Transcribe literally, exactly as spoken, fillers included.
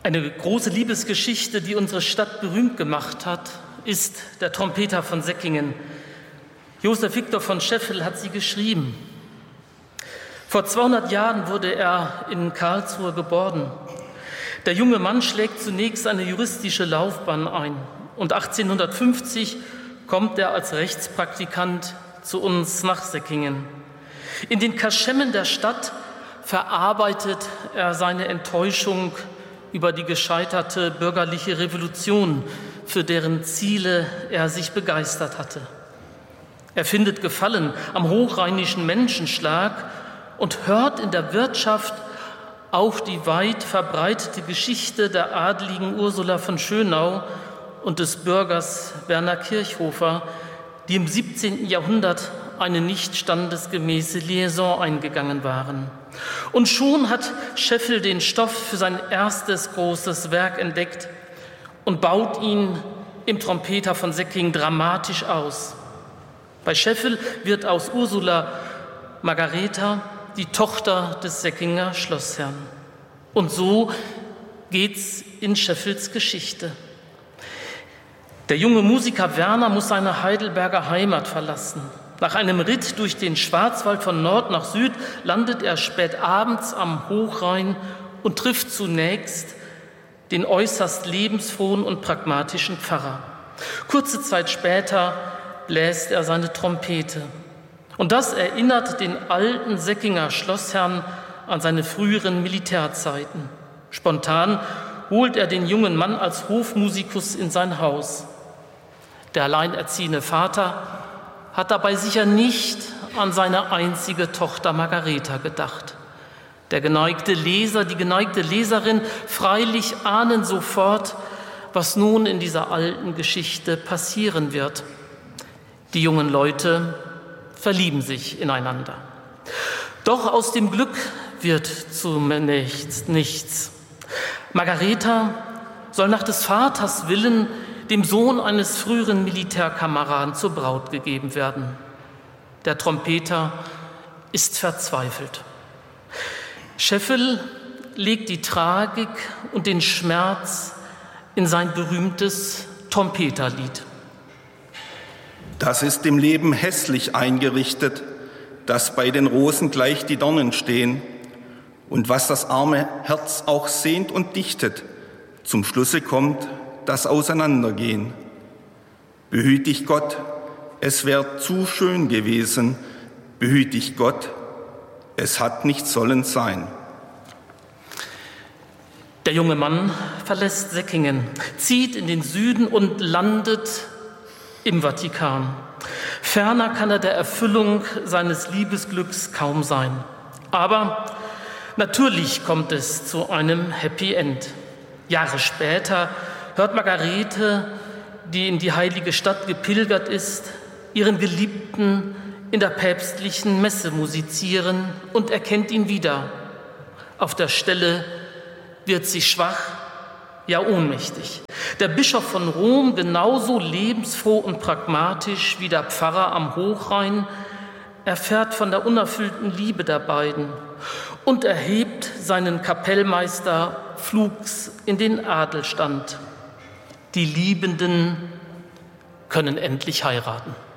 Eine große Liebesgeschichte, die unsere Stadt berühmt gemacht hat, ist der Trompeter von Säckingen. Josef Victor von Scheffel hat sie geschrieben. Vor zweihundert Jahren wurde er in Karlsruhe geboren. Der junge Mann schlägt zunächst eine juristische Laufbahn ein und achtzehnhundertfünfzig kommt er als Rechtspraktikant zu uns nach Säckingen. In den Kaschemmen der Stadt verarbeitet er seine Enttäuschung über die gescheiterte bürgerliche Revolution, für deren Ziele er sich begeistert hatte. Er findet Gefallen am hochrheinischen Menschenschlag und hört in der Wirtschaft auch die weit verbreitete Geschichte der adligen Ursula von Schönau und des Bürgers Werner Kirchhofer, die im siebzehnten Jahrhundert eine nicht standesgemäße Liaison eingegangen waren. Und schon hat Scheffel den Stoff für sein erstes großes Werk entdeckt und baut ihn im Trompeter von Säckingen dramatisch aus. Bei Scheffel wird aus Ursula Margareta die Tochter des Säckinger Schlossherrn. Und so geht's in Scheffels Geschichte. Der junge Musiker Werner muss seine Heidelberger Heimat verlassen. Nach einem Ritt durch den Schwarzwald von Nord nach Süd landet er spät abends am Hochrhein und trifft zunächst den äußerst lebensfrohen und pragmatischen Pfarrer. Kurze Zeit später bläst er seine Trompete. Und das erinnert den alten Säckinger Schlossherrn an seine früheren Militärzeiten. Spontan holt er den jungen Mann als Hofmusikus in sein Haus. Der alleinerziehende Vater hat dabei sicher nicht an seine einzige Tochter Margareta gedacht. Der geneigte Leser, die geneigte Leserin freilich ahnen sofort, was nun in dieser alten Geschichte passieren wird. Die jungen Leute verlieben sich ineinander. Doch aus dem Glück wird zunächst nichts. Margareta soll nach des Vaters Willen dem Sohn eines früheren Militärkameraden zur Braut gegeben werden. Der Trompeter ist verzweifelt. Scheffel legt die Tragik und den Schmerz in sein berühmtes Trompeterlied. Das ist im Leben hässlich eingerichtet, dass bei den Rosen gleich die Dornen stehen und was das arme Herz auch sehnt und dichtet, zum Schlusse kommt das Auseinandergehen. Behüt dich Gott, es wär zu schön gewesen, behüt dich Gott, es hat nicht sollen sein. Der junge Mann verlässt Säckingen, zieht in den Süden und landet im Vatikan. Ferner kann er der Erfüllung seines Liebesglücks kaum sein. Aber natürlich kommt es zu einem Happy End. Jahre später hört Margarete, die in die heilige Stadt gepilgert ist, ihren Geliebten in der päpstlichen Messe musizieren und erkennt ihn wieder. Auf der Stelle wird sie schwach, ja ohnmächtig. Der Bischof von Rom, genauso lebensfroh und pragmatisch wie der Pfarrer am Hochrhein, erfährt von der unerfüllten Liebe der beiden und erhebt seinen Kapellmeister flugs in den Adelstand. Die Liebenden können endlich heiraten.